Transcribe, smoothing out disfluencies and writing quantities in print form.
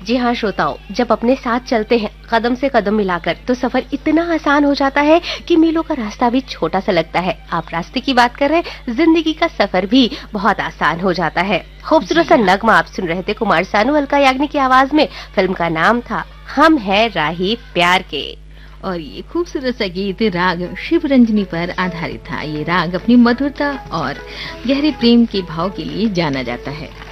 जी हाँ श्रोताओं, जब अपने साथ चलते हैं कदम से कदम मिलाकर, तो सफर इतना आसान हो जाता है कि मीलों का रास्ता भी छोटा सा लगता है। आप रास्ते की बात कर रहे हैं, जिंदगी का सफर भी बहुत आसान हो जाता है। खूबसूरत सा नगमा आप सुन रहे थे कुमार सानू, अलका याग्निक की आवाज में। फिल्म का नाम था हम है राही प्यार के। और ये खूबसूरत सा गीत राग शिवरंजनी पर आधारित था। ये राग अपनी मधुरता और गहरे प्रेम के भाव के लिए जाना जाता है।